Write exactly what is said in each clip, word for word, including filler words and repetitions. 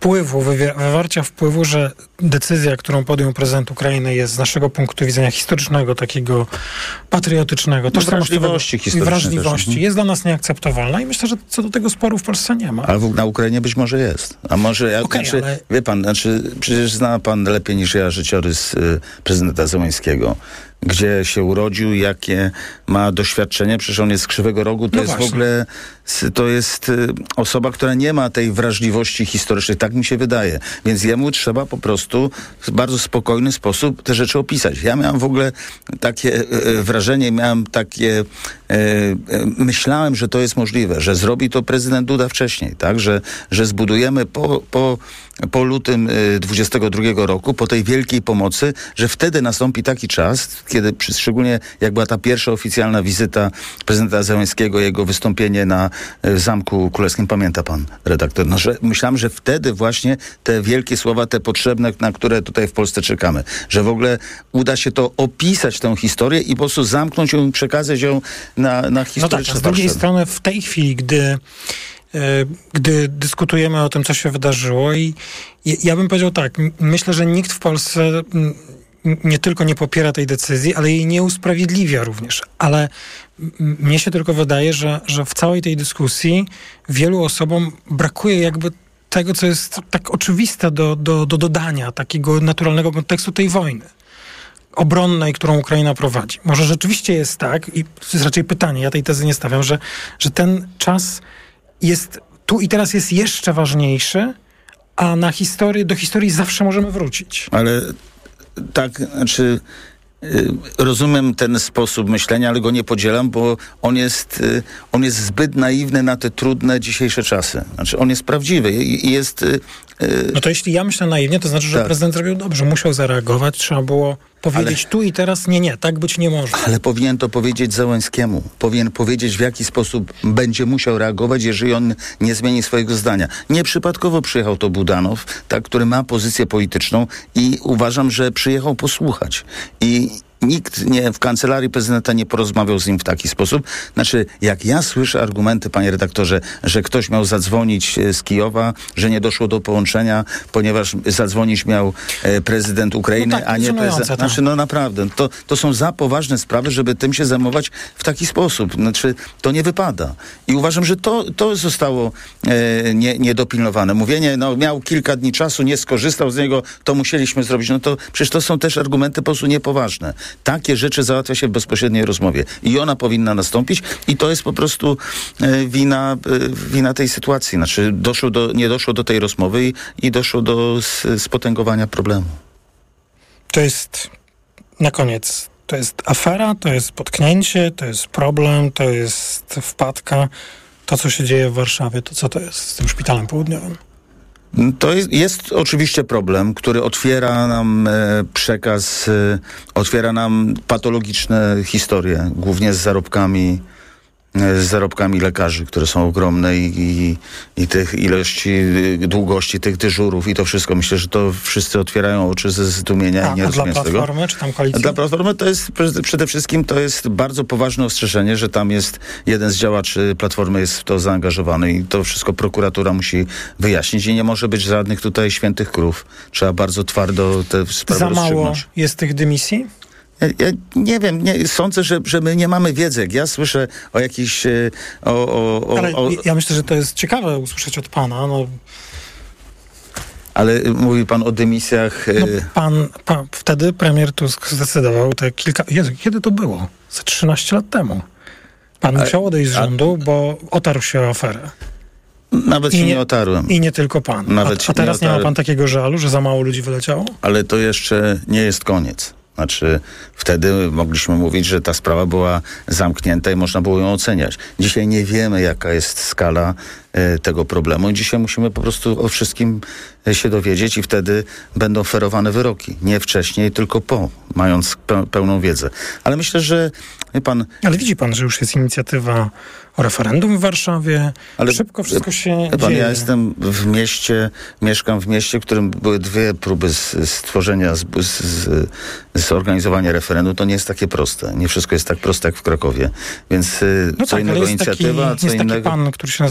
wpływu, wywarcia wpływu, że decyzja, którą podjął prezydent Ukrainy, jest z naszego punktu widzenia historycznego, takiego patriotycznego, no, wrażliwości historycznej wrażliwości, też. jest dla nas nieakceptowalna i myślę, że co do tego sporu w Polsce nie ma. Ale na Ukrainie być może jest. A może, okay, znaczy, ale... wie pan, znaczy, przecież zna pan lepiej niż ja życiorys y, prezydenta Zełenskiego, gdzie się urodził, jakie ma doświadczenie. Przecież on jest z Krzywego Rogu. To no jest właśnie. w ogóle, to jest y, osoba, która nie ma tej wrażliwości historycznej. Tak mi się wydaje. Więc jemu trzeba po prostu w bardzo spokojny sposób te rzeczy opisać. Ja miałem w ogóle takie y, wrażenie, miałem takie, y, y, myślałem, że to jest możliwe, że zrobi to prezydent Duda wcześniej, tak? Że, że zbudujemy po, po, po lutym y, dwudziestego drugiego roku, po tej wielkiej pomocy, że wtedy nastąpi taki czas, kiedy przy, szczególnie jak była ta pierwsza oficjalna wizyta prezydenta Zełenskiego, jego wystąpienie na y, Zamku Królewskim, pamięta pan redaktor, no, że myślałem, że wtedy właśnie te wielkie słowa, te potrzebne, na które tutaj w Polsce czekamy, że w ogóle uda się to opisać, tę historię i po prostu zamknąć ją i przekazać ją na, na historyczne No tak, a z drugiej strony w tej chwili, gdy gdy dyskutujemy o tym, co się wydarzyło i ja bym powiedział tak, myślę, że nikt w Polsce nie tylko nie popiera tej decyzji, ale jej nie usprawiedliwia również. Ale mnie się tylko wydaje, że, że w całej tej dyskusji wielu osobom brakuje jakby tego, co jest tak oczywiste do, do, do dodania, takiego naturalnego kontekstu tej wojny obronnej, którą Ukraina prowadzi. Może rzeczywiście jest tak, i to jest raczej pytanie, ja tej tezy nie stawiam, że, że ten czas jest tu i teraz jest jeszcze ważniejszy, a na historię, do historii zawsze możemy wrócić. Ale tak, znaczy y, rozumiem ten sposób myślenia, ale go nie podzielam, bo on jest, y, on jest zbyt naiwny na te trudne dzisiejsze czasy. Znaczy on jest prawdziwy i, i jest... Y, y, no to jeśli ja myślę naiwnie, to znaczy, że tak. Prezydent zrobił dobrze, musiał zareagować, trzeba było powiedzieć ale, tu i teraz, nie, nie, tak być nie może. Ale powinien to powiedzieć Zełenskiemu. Powinien powiedzieć, w jaki sposób będzie musiał reagować, jeżeli on nie zmieni swojego zdania. Nieprzypadkowo przyjechał to Budanow, tak, który ma pozycję polityczną i uważam, że przyjechał posłuchać. I nikt nie, w kancelarii prezydenta nie porozmawiał z nim w taki sposób. Znaczy, jak ja słyszę argumenty, panie redaktorze, że ktoś miał zadzwonić z Kijowa, że nie doszło do połączenia, ponieważ zadzwonić miał e, prezydent Ukrainy, no tak, a nie prezydent. Znaczy, no naprawdę, to, to są za poważne sprawy, żeby tym się zajmować w taki sposób. Znaczy, to nie wypada. I uważam, że to, to zostało e, nie, niedopilnowane. Mówienie, no miał kilka dni czasu, nie skorzystał z niego, to musieliśmy zrobić. No to przecież to są też argumenty po prostu niepoważne. Takie rzeczy załatwia się w bezpośredniej rozmowie. I ona powinna nastąpić i to jest po prostu e, wina, e, wina tej sytuacji. Znaczy doszło do, nie doszło do tej rozmowy i, i doszło do s, spotęgowania problemu. To jest na koniec. To jest afera, to jest potknięcie, to jest problem, to jest wpadka. To, co się dzieje w Warszawie, to co to jest z tym szpitalem południowym? To jest, jest oczywiście problem, który otwiera nam e, przekaz, e, otwiera nam patologiczne historie, głównie z zarobkami, e, z zarobkami lekarzy, które są ogromne i, i, i tych ilości, długości tych dyżurów i to wszystko. Myślę, że to wszyscy otwierają oczy ze zdumienia a, i nie a rozumiem dla Platformy, tego. Czy tam koalicji? Dla Platformy to jest przede wszystkim to jest bardzo poważne ostrzeżenie, że tam jest jeden z działaczy Platformy jest w to zaangażowany i to wszystko prokuratura musi wyjaśnić i nie może być żadnych tutaj świętych krów. Trzeba bardzo twardo te sprawy Za mało rozstrzygnąć. jest tych dymisji? Ja, ja nie wiem, nie, sądzę, że, że my nie mamy wiedzy. Jak ja słyszę o jakichś... O, o, o, Ale o, ja myślę, że to jest ciekawe usłyszeć od pana. No. Ale mówi pan o dymisjach... No, pan, pan, wtedy premier Tusk zdecydował te kilka... Jezu, kiedy to było? Za trzynaście lat temu. Pan a, musiał odejść z a, rządu, bo otarł się o aferę. Nawet I się nie, nie otarłem. I nie tylko pan. Nawet a, a teraz nie, nie ma pan takiego żalu, że za mało ludzi wyleciało? Ale to jeszcze nie jest koniec. Znaczy, wtedy mogliśmy mówić, że ta sprawa była zamknięta i można było ją oceniać. Dzisiaj nie wiemy, jaka jest skala e, tego problemu i dzisiaj musimy po prostu o wszystkim się dowiedzieć i wtedy będą ferowane wyroki. Nie wcześniej, tylko po, mając pe- pełną wiedzę. Ale myślę, że wie pan... Ale widzi pan, że już jest inicjatywa o referendum w Warszawie. Ale szybko wszystko się pan, dzieje. Ja jestem w mieście, mieszkam w mieście, w którym były dwie próby z, stworzenia, z, z, zorganizowania referendum. To nie jest takie proste. Nie wszystko jest tak proste jak w Krakowie. Więc no co tak, innego jest inicjatywa, taki, co jest innego... taki pan, który się nazywa Wilk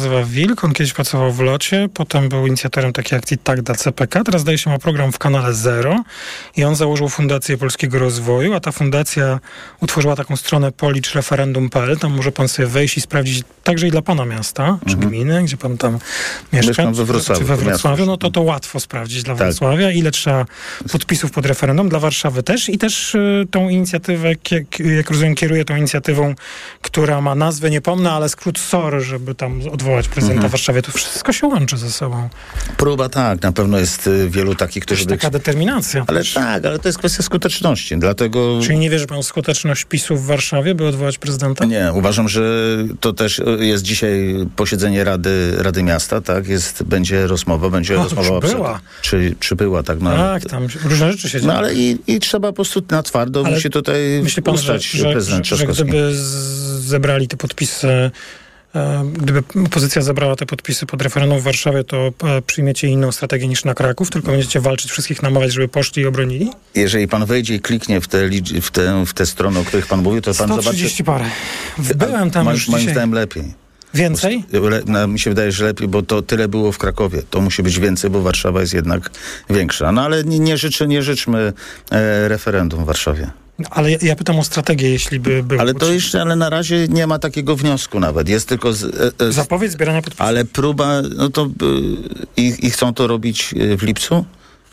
Wilk, on kiedyś pracował w Locie, potem był inicjatorem takiej akcji Tak dla C P K, teraz zdaje się ma program w kanale Zero i on założył Fundację Polskiego Rozwoju, a ta fundacja utworzyła taką stronę policz referendum kropka p l, tam może pan sobie wejść i sprawdzić także i dla pana miasta, czy mhm. gminy, gdzie pan tam mieszka, Mieszkam we Wrocławiu, czy we Wrocławiu, no to to łatwo sprawdzić dla tak. Wrocławia, ile trzeba podpisów pod referendum, dla Warszawy też i też y, tą inicjatywę, jak, jak rozumiem, kieruje tą inicjatywą, która ma nazwę, nie pomnę, ale skrót S O R, żeby tam odwołać prezydenta mhm. Warszawy. To wszystko się łączy ze sobą. Próba tak, na pewno jest y, wielu takich, którzy... To taka determinacja. Ale też. tak, ale to jest kwestia skuteczności, dlatego... Czyli nie wierzy pan w skuteczność PiSu w Warszawie, by odwołać prezydenta? Nie, uważam, że to też jest dzisiaj posiedzenie Rady, Rady Miasta, tak? Jest, będzie rozmowa, będzie o, rozmowa... Czy była? Czy, czy była, tak? No, tak, tam różne rzeczy się dzieją. No ale i, i trzeba po prostu na twardo, ale musi tutaj myśli pan, ustać że, że, prezydent że, że gdyby z, zebrali te podpisy, e, gdyby opozycja zebrała te podpisy pod referendum w Warszawie, to e, przyjmiecie inną strategię niż na Kraków, tylko będziecie walczyć, wszystkich namawiać, żeby poszli i obronili? Jeżeli pan wejdzie i kliknie w te, w te, w te strony, o których pan mówił, to pan zobaczy... sto trzydzieści parę. Byłem tam Ma, już Moim dzisiaj. zdaniem lepiej. Więcej? Le, no, mi się wydaje, że lepiej, bo to tyle było w Krakowie. To musi być więcej, bo Warszawa jest jednak większa. No ale nie, nie, życzę, nie życzmy e, referendum w Warszawie. Ale ja, ja pytam o strategię, jeśli by było. Ale to jeszcze, ale na razie nie ma takiego wniosku nawet. Jest tylko... Z, e, e, Zapowiedź zbierania podpisów. Ale próba, no to... E, i, I chcą to robić w lipcu?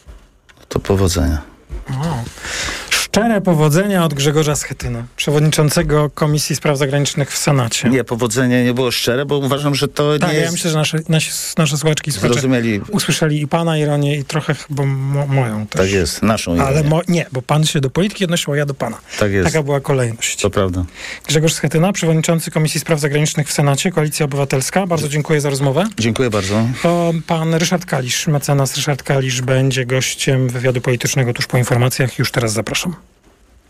To powodzenia. O. Szczere powodzenia od Grzegorza Schetyny, przewodniczącego Komisji Spraw Zagranicznych w Senacie. Nie, powodzenie nie było szczere, bo uważam, że to tak, nie jest... ja myślę, że nasze, nasze, nasze słuchaczki zrozumieli. Usłyszeli i pana ironię i trochę chyba mo, moją też. Tak jest, naszą ironię. Ale mo, nie, bo pan się do polityki odnosił, a ja do pana. Tak jest. Taka była kolejność. To prawda. Grzegorz Schetyna, przewodniczący Komisji Spraw Zagranicznych w Senacie, Koalicja Obywatelska. Bardzo dziękuję za rozmowę. Dziękuję bardzo. To pan Ryszard Kalisz, mecenas Ryszard Kalisz będzie gościem wywiadu politycznego tuż po informacjach. Już teraz zapraszam.